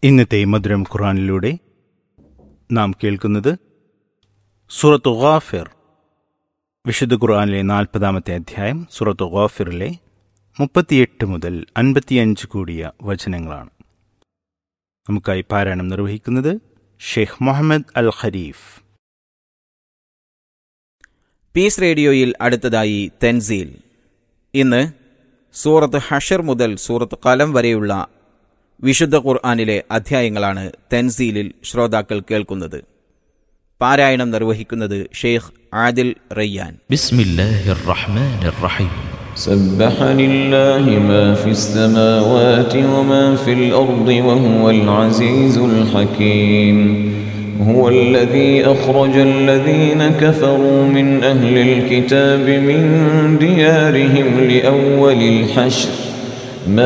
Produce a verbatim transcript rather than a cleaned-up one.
ഇന്നത്തെ മധുരം ഖുർആനിലൂടെ നാം കേൾക്കുന്നത് സൂറത്ത് ഗാഫിർ. വിശുദ്ധ ഖുർആനിലെ നാൽപ്പതാമത്തെ അധ്യായം സൂറത്ത് ഗാഫിറിലെ മുപ്പത്തിയെട്ട് മുതൽ അൻപത്തിയഞ്ച് കൂടിയ വചനങ്ങളാണ്. നമുക്കായി പാരായണം നിർവഹിക്കുന്നത് ഷെയ്ഖ് മുഹമ്മദ് അൽ ഖരീഫ്. പീസ് റേഡിയോയിൽ അടുത്തതായി തൻസീൽ. ഇന്ന് സൂറത്ത് ഹഷർ മുതൽ സൂറത്ത് ഖലം വരെയുള്ള വിശുദ്ധ ഖുർആനിലെ അധ്യായങ്ങളാണ് തൻസീലിൽ ശ്രോതാക്കൾ കേൾക്കുന്നത്. പാരായണം നിർവഹിക്കുന്നത് ഷെയ്ഖ് ആദിൽ റയ്യാൻ. ബിസ്മില്ലാഹിർ റഹ്മാനിർ റഹീം. سبح لله ما في السماوات وما في الأرض وهو العزيز الحكيم. هو الذي أخرج الذين كفروا من أهل الكتاب من ديارهم لأول الحشر